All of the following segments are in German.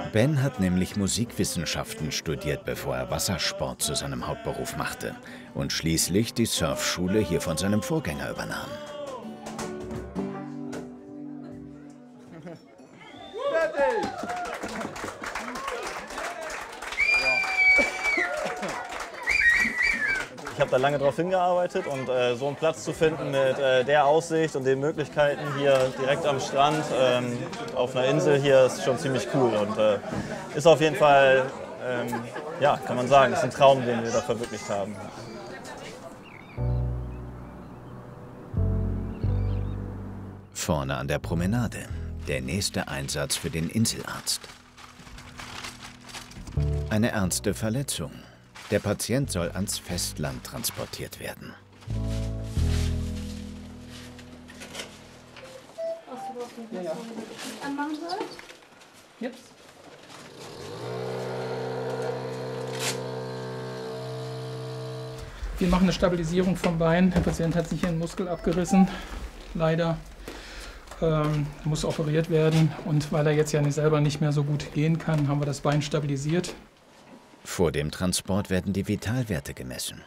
Ben hat nämlich Musikwissenschaften studiert, bevor er Wassersport zu seinem Hauptberuf machte und schließlich die Surfschule hier von seinem Vorgänger übernahm. Ich habe da lange darauf hingearbeitet und so einen Platz zu finden mit der Aussicht und den Möglichkeiten hier direkt am Strand auf einer Insel hier ist schon ziemlich cool und ist auf jeden Fall, ja, kann man sagen, ist ein Traum, den wir da verwirklicht haben. Vorne an der Promenade, der nächste Einsatz für den Inselarzt. Eine ernste Verletzung. Der Patient soll ans Festland transportiert werden. Wir machen eine Stabilisierung vom Bein. Der Patient hat sich hier einen Muskel abgerissen, leider. Muss operiert werden. Und weil er jetzt ja selber nicht mehr so gut gehen kann, haben wir das Bein stabilisiert. Vor dem Transport werden die Vitalwerte gemessen.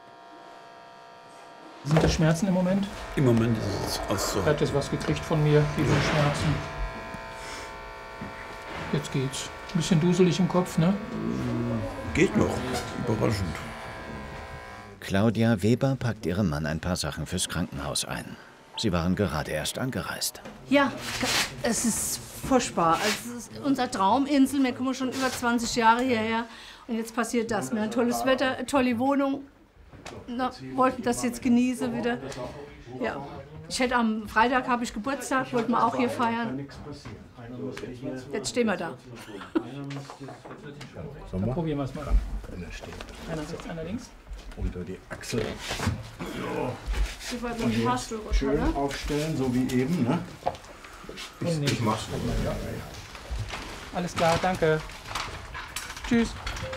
Sind das Schmerzen im Moment? Im Moment ist es auch so. Er hat jetzt was gekriegt von mir, diese Schmerzen. Jetzt geht's. Ein bisschen duselig im Kopf, ne? Geht noch. Überraschend. Claudia Weber packt ihrem Mann ein paar Sachen fürs Krankenhaus ein. Sie waren gerade erst angereist. Ja, es ist furchtbar. Also es ist unser Trauminsel. Wir kommen schon über 20 Jahre hierher. Und jetzt passiert das. Wir haben tolles Wetter, tolle Wohnung. Na, wollten das jetzt genießen wieder. Ja. Ich hätte am Freitag habe ich Geburtstag, wollten wir auch hier feiern. Jetzt stehen wir da. Dann probieren wir es mal an. Einer rechts, einer links. Unter die Achsel. Super, so Fahrstuhl, Schön ne? aufstellen, so wie eben, ne? Ich mach's. Alles klar, danke. Tschüss.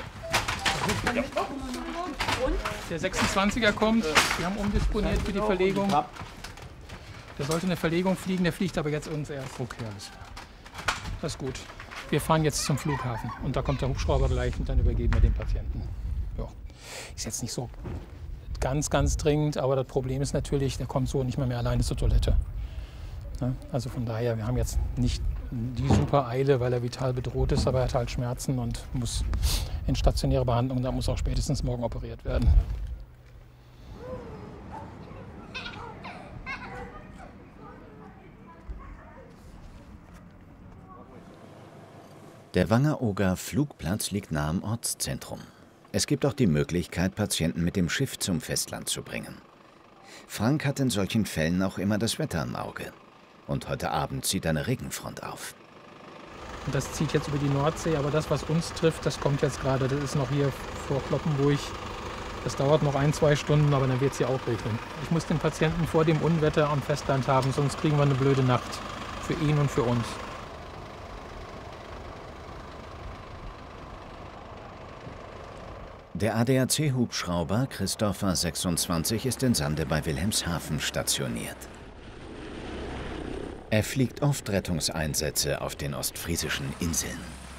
Der 26er kommt. Wir haben umdisponiert für die Verlegung. Der sollte eine Verlegung fliegen, der fliegt aber jetzt uns erst. Okay, alles klar. Das ist gut. Wir fahren jetzt zum Flughafen und da kommt der Hubschrauber gleich und dann übergeben wir den Patienten. Ja. Ist jetzt nicht so ganz dringend, aber das Problem ist natürlich, der kommt so nicht mehr alleine zur Toilette. Ja, also von daher, wir haben jetzt nicht die super Eile, weil er vital bedroht ist, aber er hat halt Schmerzen und muss in stationäre Behandlung, da muss auch spätestens morgen operiert werden. Der Wangerooger Flugplatz liegt nah am Ortszentrum. Es gibt auch die Möglichkeit, Patienten mit dem Schiff zum Festland zu bringen. Frank hat in solchen Fällen auch immer das Wetter im Auge. Und heute Abend zieht eine Regenfront auf. Das zieht jetzt über die Nordsee, aber das, was uns trifft, das kommt jetzt gerade. Das ist noch hier vor Cloppenburg. Das dauert noch 1-2 Stunden, aber dann wird es hier auch regnen. Ich muss den Patienten vor dem Unwetter am Festland haben, sonst kriegen wir eine blöde Nacht. Für ihn und für uns. Der ADAC-Hubschrauber Christopher 26 ist in Sande bei Wilhelmshaven stationiert. Er fliegt oft Rettungseinsätze auf den ostfriesischen Inseln.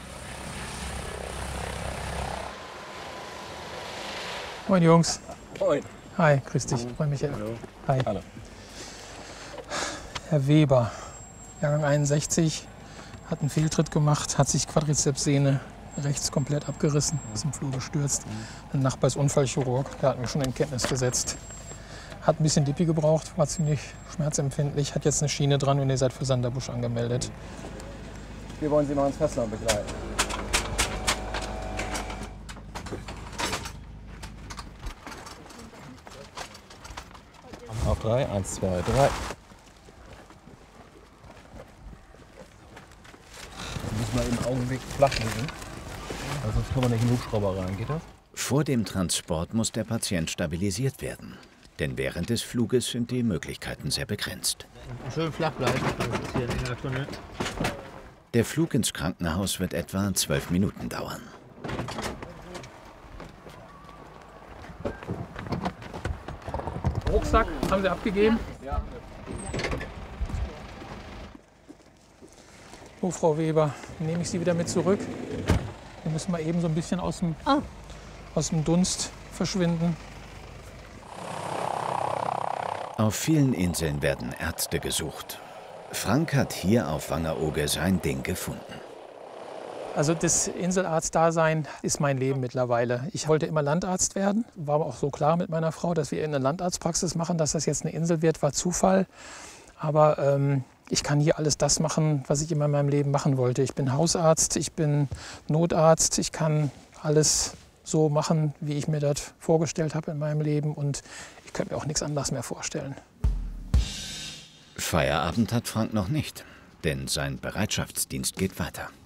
Moin Jungs. Moin. Hi, grüß dich. Moin Michael. Hallo. Hi. Hallo. Herr Weber, Jahrgang 61, hat einen Fehltritt gemacht, hat sich Quadrizepssehne rechts komplett abgerissen, ist im Flur gestürzt. Ein Nachbar ist Unfallchirurg, der hat mich schon in Kenntnis gesetzt. Hat ein bisschen Dipi gebraucht, war ziemlich schmerzempfindlich, hat jetzt eine Schiene dran und ihr seid für Sanderbusch angemeldet. Wir wollen Sie noch ins Festland begleiten. Auf 3, 1, 2, 3. Müssen wir im Augenblick flach liegen. Also sonst kommen wir nicht in den Hubschrauber rein, geht das? Vor dem Transport muss der Patient stabilisiert werden. Denn während des Fluges sind die Möglichkeiten sehr begrenzt. Schön flach bleiben, das ist hier in der Tunnel. Der Flug ins Krankenhaus wird etwa 12 Minuten dauern. Rucksack haben Sie abgegeben? Ja. So, Frau Weber, dann nehme ich Sie wieder mit zurück. Wir müssen mal eben so ein bisschen aus dem Dunst verschwinden. Auf vielen Inseln werden Ärzte gesucht. Frank hat hier auf Wangerooge sein Ding gefunden. Also das Inselarztdasein ist mein Leben mittlerweile. Ich wollte immer Landarzt werden, war aber auch so klar mit meiner Frau, dass wir eine Landarztpraxis machen. Dass das jetzt eine Insel wird, war Zufall. Aber ich kann hier alles das machen, was ich immer in meinem Leben machen wollte. Ich bin Hausarzt, ich bin Notarzt, ich kann alles so machen, wie ich mir das vorgestellt habe in meinem Leben. Und ich könnte mir auch nichts anderes mehr vorstellen. Feierabend hat Frank noch nicht, denn sein Bereitschaftsdienst geht weiter.